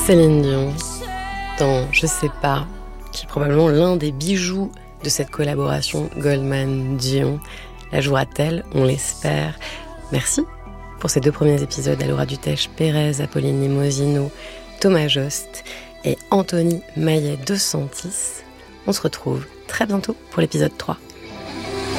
Céline Dion, dans Je sais pas, qui est probablement l'un des bijoux de cette collaboration Goldman-Dion. La jouera-t-elle? On l'espère. Merci pour ces 2 premiers épisodes à Laura Dutèche-Pérez, Apolline Limosino, Thomas Jost et Anthony Maillet de Santis. On se retrouve très bientôt pour l'épisode 3.